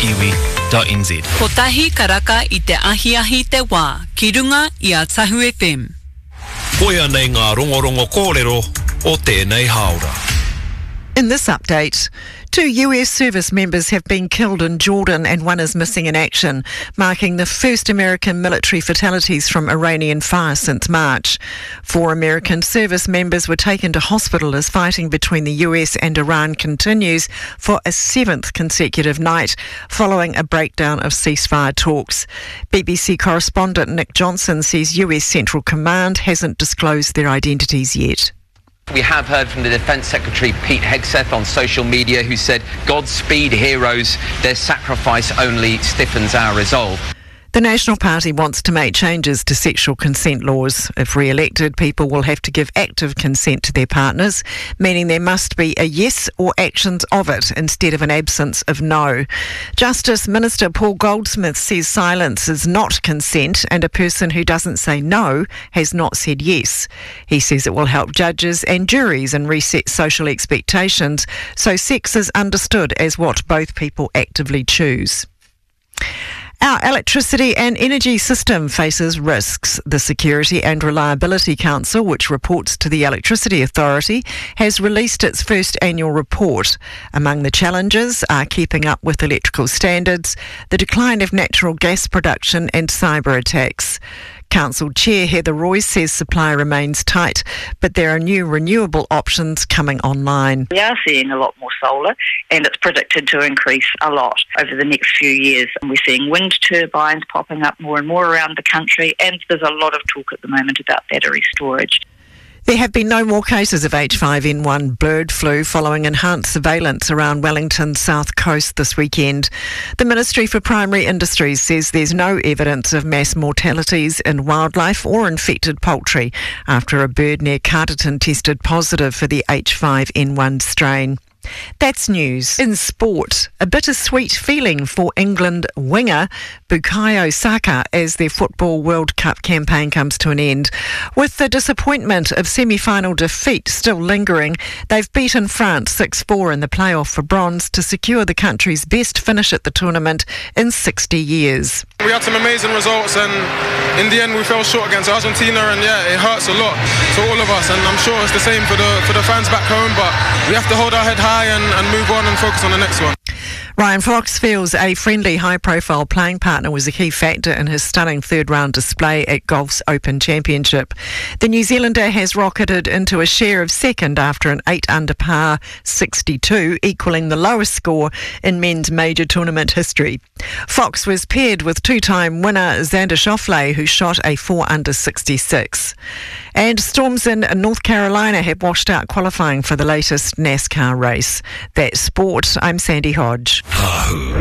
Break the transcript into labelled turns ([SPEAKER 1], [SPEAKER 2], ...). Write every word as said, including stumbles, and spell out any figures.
[SPEAKER 1] iwi dot n z.
[SPEAKER 2] Ko tahi karaka I te ahi ahi te wā, ki runga I a Tahu F M.
[SPEAKER 1] Koia nei ngā rongorongo kōrero o tēnei haora.
[SPEAKER 3] In this update, two U S service members have been killed in Jordan and one is missing in action, marking the first American military fatalities from Iranian fire since March. Four American service members were taken to hospital as fighting between the U S and Iran continues for a seventh consecutive night, following a breakdown of ceasefire talks. B B C correspondent Nick Johnson says U S Central Command hasn't disclosed their identities yet.
[SPEAKER 4] We have heard from the Defence Secretary Pete Hegseth on social media, who said, "Godspeed, heroes. Their sacrifice only stiffens our resolve."
[SPEAKER 3] The National Party wants to make changes to sexual consent laws. If re-elected, people will have to give active consent to their partners, meaning there must be a yes or actions of it instead of an absence of no. Justice Minister Paul Goldsmith says silence is not consent and a person who doesn't say no has not said yes. He says it will help judges and juries and reset social expectations so sex is understood as what both people actively choose. Our electricity and energy system faces risks. The Security and Reliability Council, which reports to the Electricity Authority, has released its first annual report. Among the challenges are keeping up with electrical standards, the decline of natural gas production and cyber attacks. Council Chair Heather Royce says supply remains tight, but there are new renewable options coming online.
[SPEAKER 5] We are seeing a lot more solar, and it's predicted to increase a lot over the next few years. And we're seeing wind turbines popping up more and more around the country, and there's a lot of talk at the moment about battery storage.
[SPEAKER 3] There have been no more cases of H five N one bird flu following enhanced surveillance around Wellington's south coast this weekend. The Ministry for Primary Industries says there's no evidence of mass mortalities in wildlife or infected poultry after a bird near Carterton tested positive for the H five N one strain. That's news. In sport, a bittersweet feeling for England winger Bukayo Saka as their Football World Cup campaign comes to an end. With the disappointment of semi-final defeat still lingering, they've beaten France six four in the playoff for bronze to secure the country's best finish at the tournament in sixty years.
[SPEAKER 6] We had some amazing results and in the end we fell short against Argentina, and yeah, it hurts a lot to all of us, and I'm sure it's the same for the for the fans back home, but we have to hold our head high and, and move on and focus on the next one.
[SPEAKER 3] Ryan Fox feels a friendly, high-profile playing partner was a key factor in his stunning third-round display at golf's Open Championship. The New Zealander has rocketed into a share of second after an eight under par sixty-two, equalling the lowest score in men's major tournament history. Fox was paired with two-time winner Xander Schauffele, who shot a four under sixty-six. And storms in North Carolina have washed out qualifying for the latest NASCAR race. That's sport. I'm Sandy Hodge.